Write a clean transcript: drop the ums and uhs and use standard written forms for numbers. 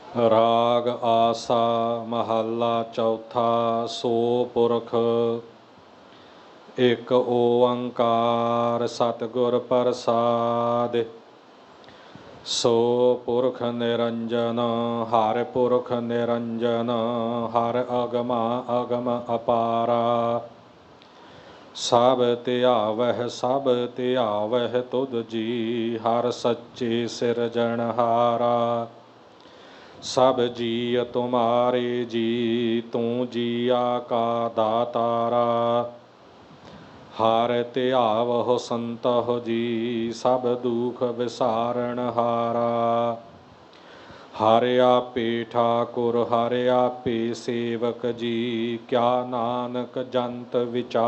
ਰਾਗ ਆਸਾ ਮਹੱਲਾ ਚੌਥਾ। ਸੋ ਪੁਰਖ ਇੱਕ ਓੰਕਾਰ ਸਤਿਗੁਰ ਪ੍ਰਸਾਦਿ। ਸੋ ਪੁਰਖ ਨਿਰੰਜਨ ਹਰਿ ਪੁਰਖ ਨਿਰੰਜਨ ਹਰਿ ਅਗਮਾ ਅਗਮ ਅਪਾਰਾ। ਸਭ ਧਿਆਵਹਿ ਤੁਧ ਜੀ ਹਰਿ ਸੱਚੇ ਸਿਰਜਣਹਾਰਾ। ਸਭ ਜੀਅ ਤੁਮਾਰੇ ਜੀ ਤੂੰ ਜੀਆ ਕਾ ਦਾਤਾਰਾ। ਹਰਿ ਧਿਆਵਹੁ ਸੰਤਹੁ ਜੀ ਸਭ ਦੁਖ ਵਿਸਾਰਣਹਾਰਾ। ਹਰਿ ਆਪੇ ਠਾਕੁਰ ਹਰਿ ਆਪੇ ਸੇਵਕ ਜੀ ਕਿਆ ਨਾਨਕ ਜੰਤ ਵਿਚਾਰ।